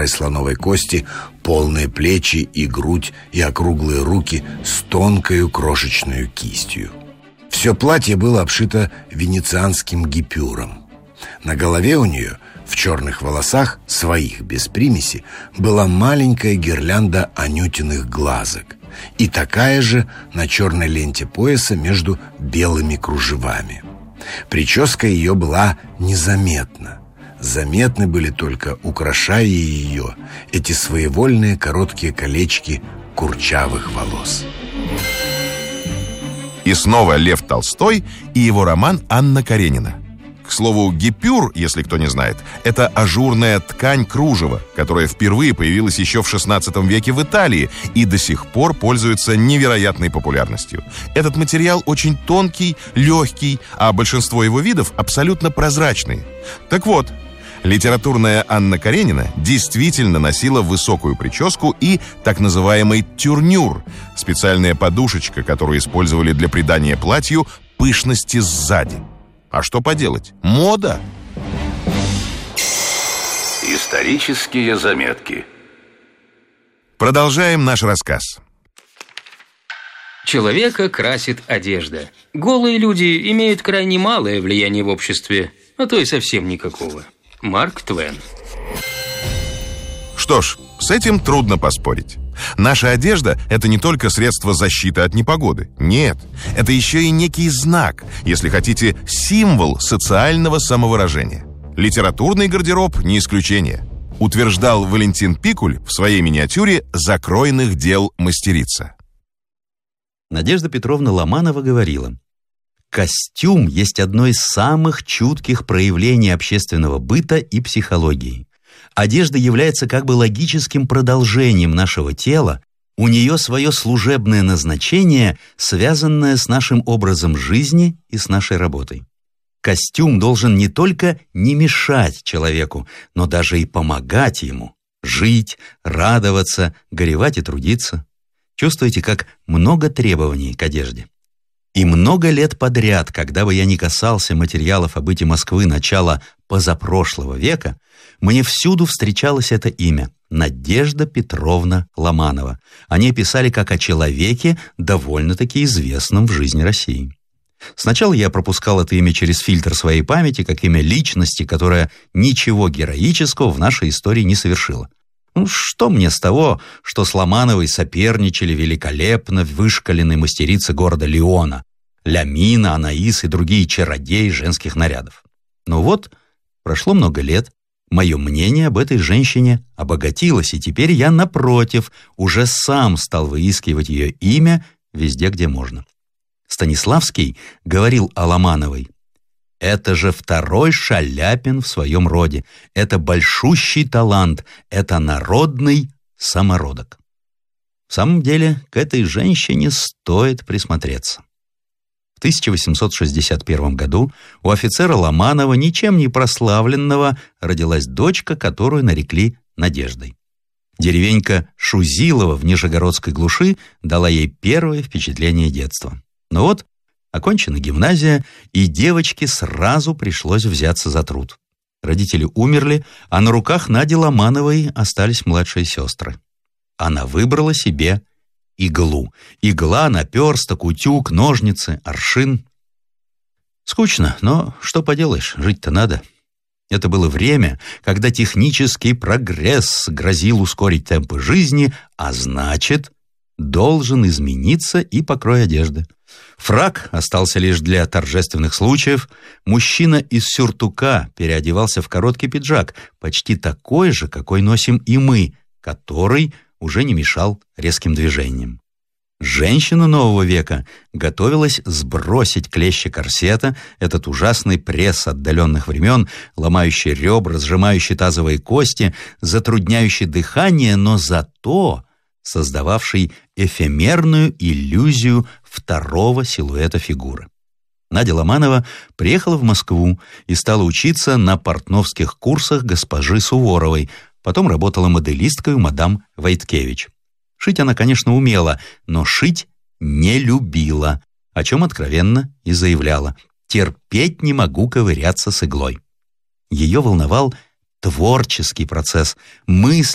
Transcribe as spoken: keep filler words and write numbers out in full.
старой слоновой кости, полные плечи и грудь и округлые руки с тонкою крошечной кистью. Все платье было обшито венецианским гипюром. На голове у нее, в черных волосах, своих без примеси, была маленькая гирлянда анютиных глазок и такая же на черной ленте пояса между белыми кружевами. Прическа ее была незаметна. Заметны были только, украшая ее, эти своевольные короткие колечки курчавых волос. И снова Лев Толстой и его роман «Анна Каренина». К слову, гипюр, если кто не знает, это ажурная ткань кружева, которая впервые появилась еще в шестнадцатом веке в Италии и до сих пор пользуется невероятной популярностью. Этот материал очень тонкий, легкий, а большинство его видов абсолютно прозрачные. Так вот, литературная Анна Каренина действительно носила высокую прическу и так называемый тюрнюр, специальная подушечка, которую использовали для придания платью пышности сзади. А что поделать? Мода! Исторические заметки. Продолжаем наш рассказ. Человека красит одежда. Голые люди имеют крайне малое влияние в обществе, а то и совсем никакого. Марк Твен. Что ж, с этим трудно поспорить. Наша одежда – это не только средство защиты от непогоды. Нет, это еще и некий знак, если хотите, символ социального самовыражения. Литературный гардероб – не исключение. Утверждал Валентин Пикуль в своей миниатюре «Закройных дел мастерица». Надежда Петровна Ломанова говорила: «Костюм есть одно из самых чутких проявлений общественного быта и психологии. Одежда является как бы логическим продолжением нашего тела, у нее свое служебное назначение, связанное с нашим образом жизни и с нашей работой. Костюм должен не только не мешать человеку, но даже и помогать ему жить, радоваться, горевать и трудиться. Чувствуете, как много требований к одежде? И много лет подряд, когда бы я ни касался материалов о быте Москвы начала позапрошлого века, мне всюду встречалось это имя – Надежда Петровна Ломанова. О ней писали как о человеке, довольно-таки известном в жизни России. Сначала я пропускал это имя через фильтр своей памяти, как имя личности, которая ничего героического в нашей истории не совершила. Ну, что мне с того, что с Ломановой соперничали великолепно вышкаленные мастерицы города Лиона, Лямина, Анаис и другие чародеи женских нарядов. Но вот, прошло много лет, мое мнение об этой женщине обогатилось, и теперь я, напротив, уже сам стал выискивать ее имя везде, где можно. Станиславский говорил о Ломановой: «Это же второй Шаляпин в своем роде, это большущий талант, это народный самородок». В самом деле, к этой женщине стоит присмотреться. В тысяча восемьсот шестьдесят первом году у офицера Ломанова, ничем не прославленного, родилась дочка, которую нарекли Надеждой. Деревенька Шузилово в Нижегородской глуши дала ей первое впечатление детства. Но вот, окончена гимназия, и девочке сразу пришлось взяться за труд. Родители умерли, а на руках Нади Ломановой остались младшие сестры. Она выбрала себе иглу. Игла, наперсток, утюг, ножницы, аршин. Скучно, но что поделаешь, жить-то надо. Это было время, когда технический прогресс грозил ускорить темпы жизни, а значит, должен измениться и покрой одежды. Фрак остался лишь для торжественных случаев. Мужчина из сюртука переодевался в короткий пиджак, почти такой же, какой носим и мы, который уже не мешал резким движениям. Женщина нового века готовилась сбросить клещи корсета, этот ужасный пресс отдаленных времен, ломающий ребра, сжимающий тазовые кости, затрудняющий дыхание, но зато создававший эфемерную иллюзию второго силуэта фигуры. Надя Ломанова приехала в Москву и стала учиться на портновских курсах госпожи Суворовой, потом работала моделисткой у мадам Войткевич. Шить она, конечно, умела, но шить не любила, о чем откровенно и заявляла: «Терпеть не могу ковыряться с иглой». Ее волновал творческий процесс, мысль,